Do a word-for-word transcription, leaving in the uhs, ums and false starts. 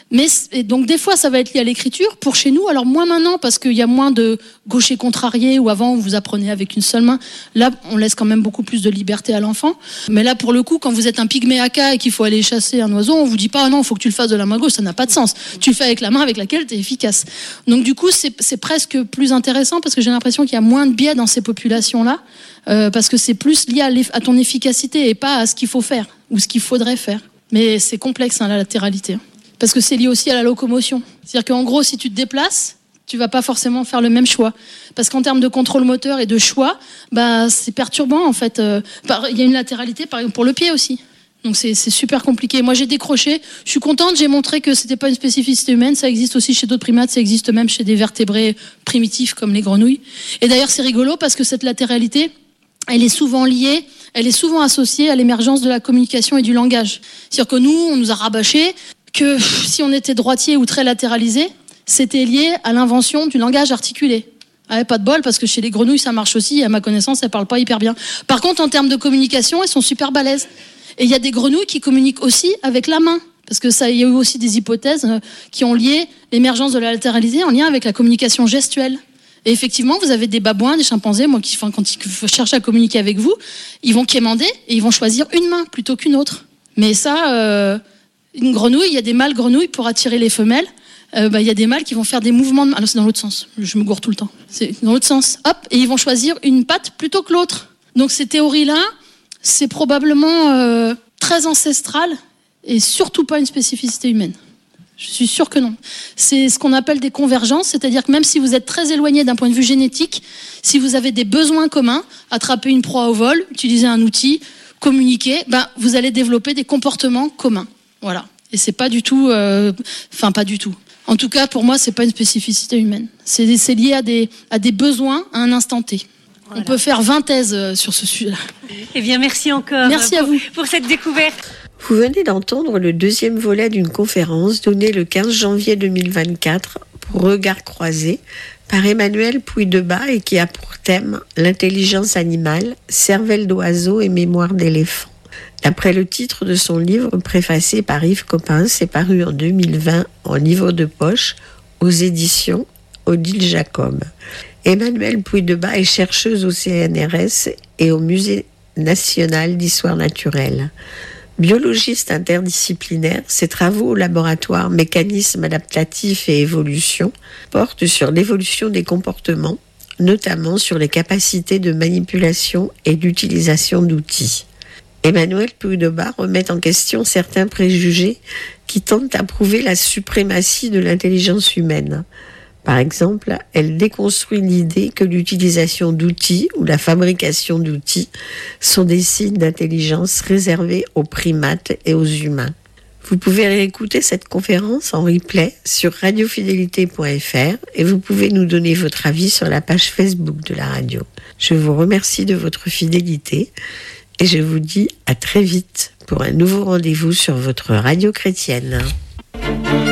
Mais et donc des fois ça va être lié à l'écriture pour chez nous, alors moins maintenant parce qu'il y a moins de gaucher contrarié où avant vous apprenez avec une seule main. Là on laisse quand même beaucoup plus de liberté à l'enfant. Mais là pour le coup quand vous êtes un pygmée à K et qu'il faut aller chasser un oiseau, on vous dit pas ah non, il faut que tu le fasses de la main gauche, ça n'a pas de sens. Tu le fais avec la main avec laquelle tu es efficace. Donc du coup c'est, c'est presque plus intéressant parce que j'ai l'impression qu'il y a moins de biais dans ces populations-là euh, parce que c'est plus lié à, à ton efficacité et pas à ce qu'il faut faire ou ce qu'il faudrait faire. Mais c'est complexe hein, la latéralité. Parce que c'est lié aussi à la locomotion. C'est-à-dire qu'en gros, si tu te déplaces, tu vas pas forcément faire le même choix. Parce qu'en termes de contrôle moteur et de choix, bah, c'est perturbant en fait. Il y a une latéralité par exemple pour le pied aussi. Donc c'est, c'est super compliqué. Moi j'ai décroché, je suis contente, j'ai montré que c'était pas une spécificité humaine, ça existe aussi chez d'autres primates, ça existe même chez des vertébrés primitifs comme les grenouilles. Et d'ailleurs c'est rigolo parce que cette latéralité, elle est souvent liée, elle est souvent associée à l'émergence de la communication et du langage. C'est-à-dire que nous, on nous a rabâché que si on était droitier ou très latéralisé, c'était lié à l'invention du langage articulé. Ah, pas de bol, parce que chez les grenouilles, ça marche aussi, et à ma connaissance, elles parlent pas hyper bien. Par contre, en termes de communication, elles sont super balèzes. Et il y a des grenouilles qui communiquent aussi avec la main. Parce que ça, il y a eu aussi des hypothèses qui ont lié l'émergence de la latéralité en lien avec la communication gestuelle. Et effectivement, vous avez des babouins, des chimpanzés, moi, qui, enfin, quand ils cherchent à communiquer avec vous, ils vont quémander et ils vont choisir une main plutôt qu'une autre. Mais ça... Euh, Une grenouille, il y a des mâles grenouilles pour attirer les femelles. Euh, bah, il y a des mâles qui vont faire des mouvements de... Ah non, c'est dans l'autre sens. Je me gourre tout le temps. C'est dans l'autre sens. Hop, et ils vont choisir une patte plutôt que l'autre. Donc ces théories-là, c'est probablement euh, très ancestral et surtout pas une spécificité humaine. Je suis sûre que non. C'est ce qu'on appelle des convergences, c'est-à-dire que même si vous êtes très éloigné d'un point de vue génétique, si vous avez des besoins communs, attraper une proie au vol, utiliser un outil, communiquer, ben, vous allez développer des comportements communs. Voilà. Et c'est pas du tout, euh, enfin pas du tout. En tout cas, pour moi, c'est pas une spécificité humaine. C'est, c'est lié à des, à des besoins à un instant T. Voilà. On peut faire vingt thèses sur ce sujet-là. Eh bien, merci encore. Merci pour, à vous pour cette découverte. Vous venez d'entendre le deuxième volet d'une conférence donnée le quinze janvier deux mille vingt-quatre pour Regards croisés par Emmanuel Puydebas et qui a pour thème l'intelligence animale, cervelle d'oiseau et mémoire d'éléphant. D'après le titre de son livre, préfacé par Yves Coppens, c'est paru en deux mille vingt en livre de poche aux éditions Odile Jacob. Emmanuelle Puydebas est chercheuse au C N R S et au Musée national d'histoire naturelle. Biologiste interdisciplinaire, ses travaux au laboratoire Mécanismes adaptatifs et évolution portent sur l'évolution des comportements, notamment sur les capacités de manipulation et d'utilisation d'outils. Emmanuelle Puydebas remet en question certains préjugés qui tentent à prouver la suprématie de l'intelligence humaine. Par exemple, elle déconstruit l'idée que l'utilisation d'outils ou la fabrication d'outils sont des signes d'intelligence réservés aux primates et aux humains. Vous pouvez réécouter cette conférence en replay sur radiofidélité point f r et vous pouvez nous donner votre avis sur la page Facebook de la radio. Je vous remercie de votre fidélité. Et je vous dis à très vite pour un nouveau rendez-vous sur votre radio chrétienne.